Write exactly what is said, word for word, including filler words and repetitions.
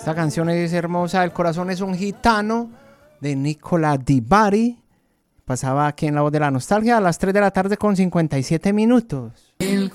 Esta canción es hermosa, El corazón es un gitano, de Nicola Di Bari. Pasaba aquí en La Voz de la Nostalgia a las tres de la tarde con cincuenta y siete minutos. El